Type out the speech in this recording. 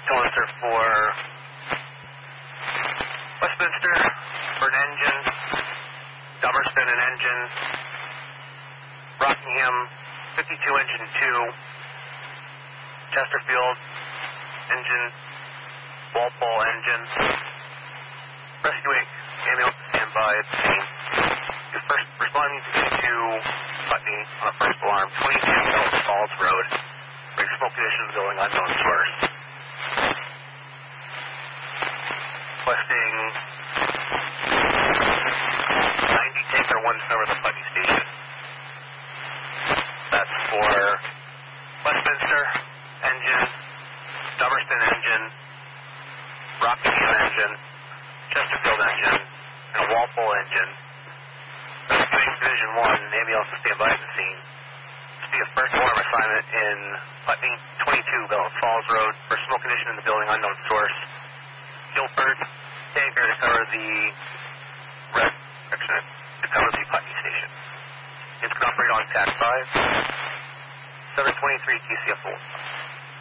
Tow answer for Westminster for an engine, Dummerston an engine, Rockingham 52 engine 2, Chesterfield engine, Walpole engine. Rescue Inc. ambulance standby at the scene. You're first responding to Putney on a first alarm, 22 Bell Falls Road. Break smoke conditions going unknown source. Requesting 90 tanker 1 over the Putney station. That's for Westminster engine, Dummerston engine, Rockingham engine, Chesterfield engine, and a Walpole engine. Rescuing Division 1, ambulance to stand by at the scene. This will be a first alarm assignment in Putney 22 Bell Falls Road for smoke condition in the building, unknown source. Guilford tanker to cover the Putney station. It's going to operate on TAC 5, 723 TCF 4.